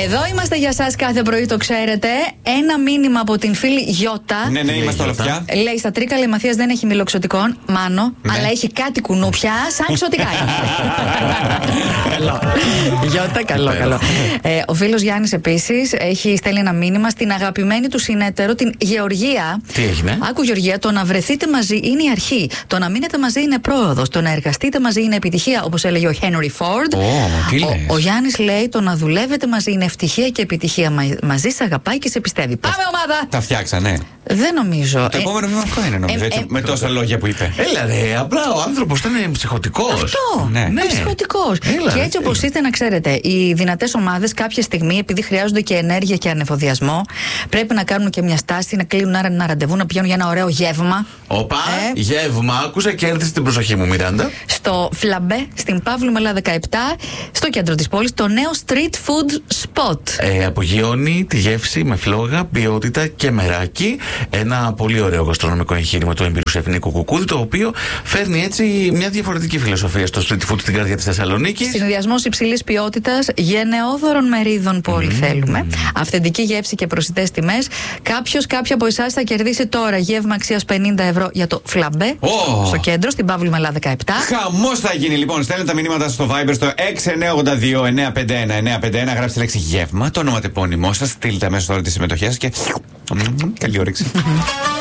Εδώ είμαστε για σας κάθε πρωί, το ξέρετε. Ένα μήνυμα από την φίλη Γιώτα. Ναι, είμαστε όλα πια. Λέει στα Τρίκαλα η Μαθίας δεν έχει μιλοξωτικόν, Μάνο, αλλά έχει κάτι κουνούπια σαν ξωτικά. Καλό. Γιώτα, καλό. Ο φίλος Γιάννης επίσης έχει στέλνει ένα μήνυμα στην αγαπημένη του συνεταίρο, την Γεωργία. Τι έγινε? Άκου, Γεωργία, το να βρεθείτε μαζί είναι η αρχή. Το να μείνετε μαζί είναι πρόοδος. Το να εργαστείτε μαζί είναι επιτυχία, όπως έλεγε ο Henry Ford. Ο Γιάννης λέει το να δουλεύετε μαζί είναι ευτυχία και επιτυχία. Μαζί σε αγαπάει και σε πιστεύει. Πάμε, ομάδα! Τα φτιάξανε. Δεν νομίζω. Το επόμενο βήμα αυτό είναι, νομίζω. Με τόσα λόγια που είπε. Έλα, απλά ο άνθρωπος ήταν ψυχωτικός. Αυτό. Ναι. Ψυχωτικός. Και έτσι όπως είστε, να ξέρετε, οι δυνατές ομάδες κάποια στιγμή, επειδή χρειάζονται και ενέργεια και ανεφοδιασμό, πρέπει να κάνουν και μια στάση, να κλείνουν ένα ραντεβού, να πηγαίνουν για ένα ωραίο γεύμα. Οπα, γεύμα, άκουσα, κέρδισε την προσοχή μου, Μιράντα. Στο Φλαμπέ, στην Παύλου Μελά 17, στο κέντρο της πόλης, το νέο street food spot. Απογειώνει τη γεύση με φλόγα, ποιότητα και μεράκι. Ένα πολύ ωραίο γαστρονομικό εγχείρημα του έμπειρου σεφ Νίκο Κουκούδη, το οποίο φέρνει έτσι μια διαφορετική φιλοσοφία στο street food στην καρδιά της Θεσσαλονίκης. Συνδυασμός υψηλής ποιότητας, γενναιόδωρων μερίδων που όλοι θέλουμε. Αυθεντική γεύση και προσιτές τιμές. Κάποια από εσάς θα κερδίσει τώρα γεύμα αξίας 50 ευρώ για το Φλαμπέ. Στο κέντρο, στην Παύλου Μελά 17. Χαμός θα γίνει, λοιπόν. Στέλνετε τα μηνύματα στο Viber στο 6982-951-951. Γράψτε λέξη γεύμα, το ονοματεπώνυμό σας. Στείλτε αμέσως τώρα τη συμμετοχή σας και. Καλή όρεξη.